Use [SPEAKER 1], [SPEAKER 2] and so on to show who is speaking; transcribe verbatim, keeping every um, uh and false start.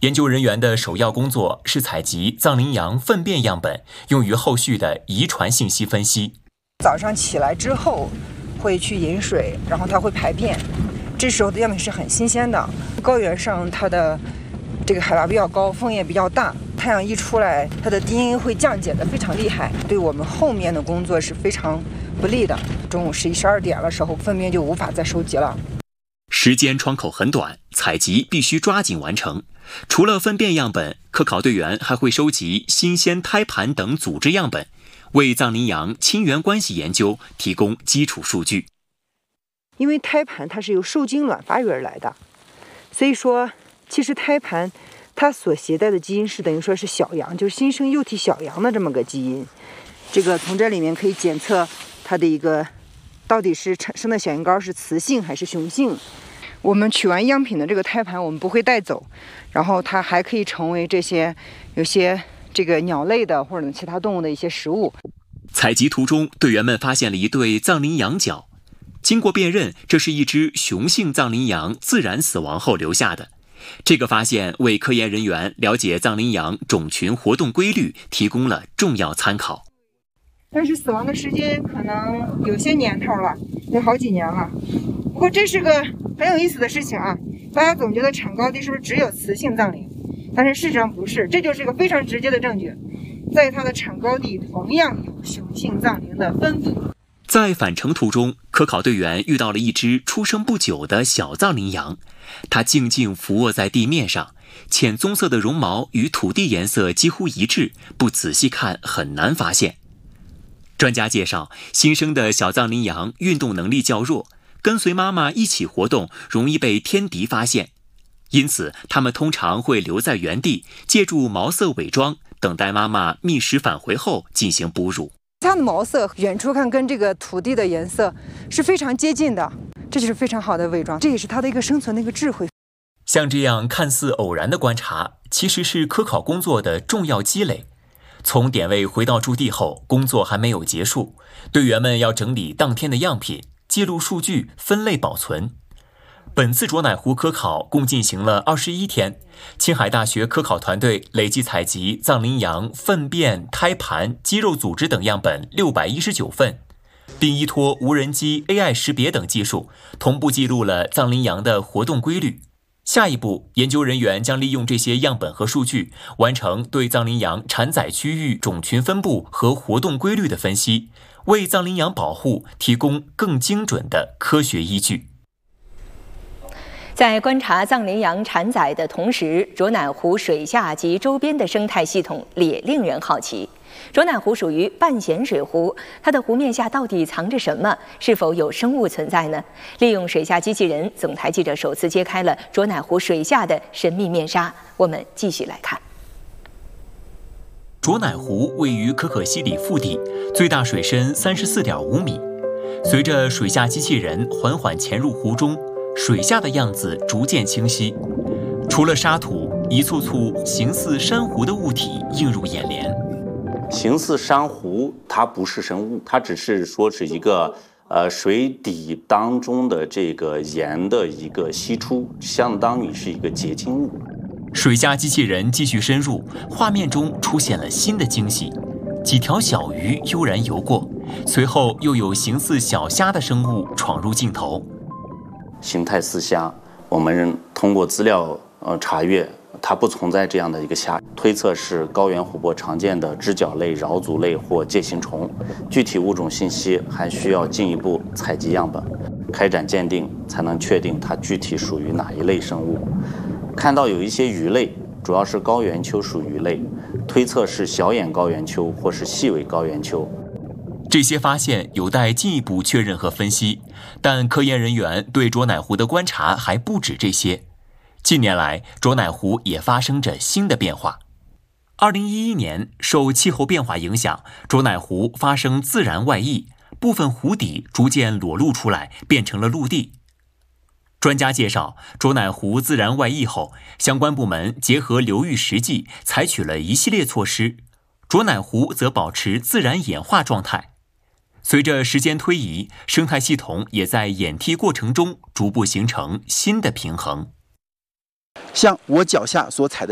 [SPEAKER 1] 研究人员的首要工作是采集藏羚羊粪便样本，用于后续的遗传信息分析。
[SPEAKER 2] 早上起来之后会去饮水，然后它会排便，这时候的样品是很新鲜的。高原上它的这个海拔比较高，风也比较大，太阳一出来，它的 D N A 会降解的非常厉害，对我们后面的工作是非常不利的。中午十一、十二点的时候，粪便就无法再收集了。
[SPEAKER 1] 时间窗口很短，采集必须抓紧完成。除了粪便样本，科考队员还会收集新鲜胎盘等组织样本，为藏羚羊亲缘关系研究提供基础数据。
[SPEAKER 2] 因为胎盘它是由受精卵发育而来的，所以说其实胎盘它所携带的基因是等于说是小羊，就是新生幼体小羊的这么个基因。这个从这里面可以检测它的一个到底是产生的小羊羔是雌性还是雄性。我们取完样品的这个胎盘我们不会带走，然后它还可以成为这些有些这个鸟类的或者其他动物的一些食物。
[SPEAKER 1] 采集途中，队员们发现了一对藏羚羊角，经过辨认，这是一只雄性藏羚羊自然死亡后留下的。这个发现为科研人员了解藏羚羊种群活动规律提供了重要参考。
[SPEAKER 2] 但是死亡的时间可能有些年头了，有好几年了。不过这是个很有意思的事情啊！大家总觉得产高地是不是只有雌性藏羚？但是事实上不是，这就是一个非常直接的证据，在它的产高地同样有雄性藏羚的分布。
[SPEAKER 1] 在返程途中，科考队员遇到了一只出生不久的小藏羚羊，它静静伏卧在地面上，浅棕色的绒毛与土地颜色几乎一致，不仔细看很难发现。专家介绍，新生的小藏羚羊运动能力较弱，跟随妈妈一起活动容易被天敌发现，因此它们通常会留在原地，借助毛色伪装，等待妈妈觅食返回后进行哺乳。
[SPEAKER 2] 它的毛色远处看跟这个土地的颜色是非常接近的，这就是非常好的伪装，这也是它的一个生存的一个智慧。
[SPEAKER 1] 像这样看似偶然的观察，其实是科考工作的重要积累。从点位回到驻地后，工作还没有结束，队员们要整理当天的样品，记录数据，分类保存。本次卓乃湖科考共进行了二十一天，青海大学科考团队累计采集藏羚羊粪便、胎盘、肌肉组织等样本六百一十九份，并依托无人机 A I 识别等技术，同步记录了藏羚羊的活动规律。下一步，研究人员将利用这些样本和数据，完成对藏羚羊产崽区域种群分布和活动规律的分析，为藏羚羊保护提供更精准的科学依据。
[SPEAKER 3] 在观察藏羚羊产崽的同时，卓乃湖水下及周边的生态系统也令人好奇。卓乃湖属于半咸水湖，它的湖面下到底藏着什么？是否有生物存在呢？利用水下机器人，总台记者首次揭开了卓乃湖水下的神秘面纱。我们继续来看。
[SPEAKER 1] 卓乃湖位于可可西里腹地，最大水深三十四点五米。随着水下机器人缓缓潜入湖中，水下的样子逐渐清晰。除了沙土，一簇簇形似珊瑚的物体映入眼帘。
[SPEAKER 4] 形似珊瑚，它不是生物，它只是说是一个呃水底当中的这个盐的一个析出，相当于是一个结晶物。
[SPEAKER 1] 水下机器人继续深入，画面中出现了新的惊喜，几条小鱼悠然游过，随后又有形似小虾的生物闯入镜头。
[SPEAKER 4] 形态似虾，我们通过资料呃查阅，它不存在这样的一个虾，推测是高原湖泊常见的支脚类、桡足类或介形虫。具体物种信息还需要进一步采集样本，开展鉴定，才能确定它具体属于哪一类生物。看到有一些鱼类，主要是高原鳅属鱼类，推测是小眼高原鳅或是细尾高原鳅。
[SPEAKER 1] 这些发现有待进一步确认和分析，但科研人员对卓乃湖的观察还不止这些。近年来，卓乃湖也发生着新的变化。二零一一年，受气候变化影响，卓乃湖发生自然外溢，部分湖底逐渐裸露出来，变成了陆地。专家介绍，卓乃湖自然外溢后，相关部门结合流域实际，采取了一系列措施，卓乃湖则保持自然演化状态。随着时间推移，生态系统也在演替过程中逐步形成新的平衡。
[SPEAKER 5] 像我脚下所踩的